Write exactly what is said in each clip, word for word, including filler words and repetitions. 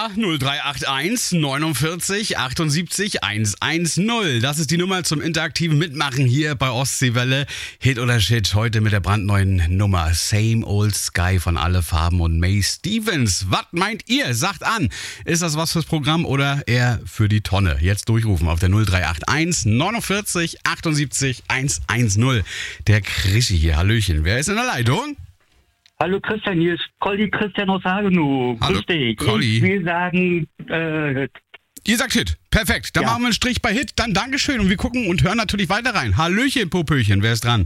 Ja, null drei acht eins neunundvierzig achtundsiebzig hundertzehn. Das ist die Nummer zum interaktiven Mitmachen hier bei Ostseewelle. Hit oder Shit, heute mit der brandneuen Nummer Same Old Sky von Alle Farben und May Stevens. Was meint ihr? Sagt an, ist das was fürs Programm oder eher für die Tonne? Jetzt durchrufen auf der null drei acht eins neunundvierzig achtundsiebzig hundertzehn. Der Krischi hier, Hallöchen. Wer ist in der Leitung? Hallo Christian, hier ist Colli Christian aus Hagenow. Hallo, Grüß dich. Colli. Ich will sagen, äh, Ihr sagt Hit. Perfekt. Dann Ja. machen wir einen Strich bei Hit. Dann Dankeschön. Und wir gucken und hören natürlich weiter rein. Hallöchen, Popöchen. Wer ist dran?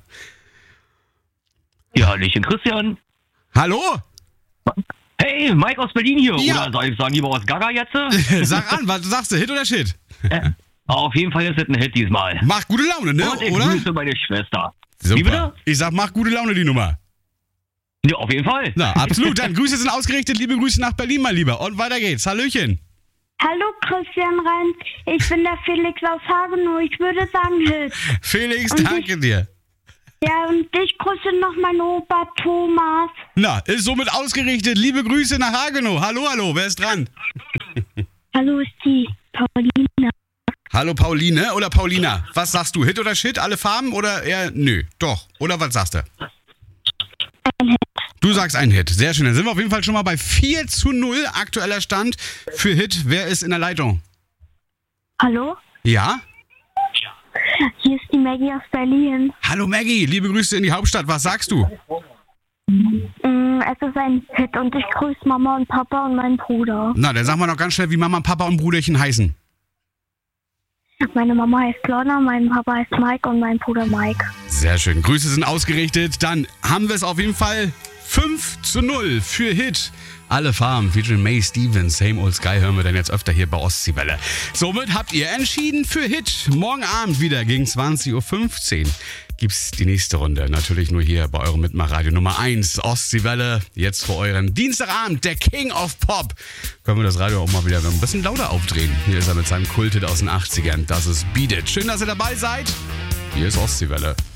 Ja, Hallöchen Christian. Hallo? Hey, Mike aus Berlin hier. Ja. Oder soll ich sagen, lieber aus Gaga jetzt? Sag an, was sagst du? Hit oder Shit? äh, auf jeden Fall ist es ein Hit diesmal. Macht gute Laune, ne? Und ich Oder? grüße meine Schwester. Super. Wie bitte? Ich sag, macht gute Laune, die Nummer. Ja, auf jeden Fall. Na, absolut. Dann Grüße sind ausgerichtet. Liebe Grüße nach Berlin, mein Lieber. Und weiter geht's. Hallöchen. Hallo Christian Rein, ich bin der Felix aus Hagenow. Ich würde sagen Hit. Felix, Und danke dir. Ja, und ich grüße noch meinen Opa Thomas. Na, ist somit ausgerichtet. Liebe Grüße nach Hagenow. Hallo, hallo. Wer ist dran? Hallo, ist die Paulina. Hallo, Pauline oder Paulina. Was sagst du? Hit oder Shit? Alle Farben oder eher nö? Doch. Oder was sagst du? Ein Hit. Du sagst ein Hit. Sehr schön. Dann sind wir auf jeden Fall schon mal bei vier zu null. Aktueller Stand für Hit. Wer ist in der Leitung? Hallo, Ja? hier ist die Maggie aus Berlin. Hallo Maggie. Liebe Grüße in die Hauptstadt. Was sagst du? Mm, Es ist ein Hit und ich grüße Mama und Papa und meinen Bruder. Na, dann sagen wir noch ganz schnell, wie Mama, Papa und Bruderchen heißen. Meine Mama heißt Lorna, mein Papa heißt Mike und mein Bruder Mike. Sehr schön. Grüße sind ausgerichtet. Dann haben wir es auf jeden Fall fünf zu null für Hit. Alle Farben featuring May Stevens. Same Old Sky hören wir dann jetzt öfter hier bei Ostseewelle. Somit habt ihr entschieden für Hit. Morgen Abend wieder gegen zwanzig Uhr fünfzehn gibt's die nächste Runde. Natürlich nur hier bei eurem Mitmachradio Nummer eins. Ostseewelle. Jetzt für euren Dienstagabend. Der King of Pop. Können wir das Radio auch mal wieder ein bisschen lauter aufdrehen. Hier ist er mit seinem Kulthit aus den achtzigern. Das ist Beat It. Schön, dass ihr dabei seid. Hier ist Ostseewelle.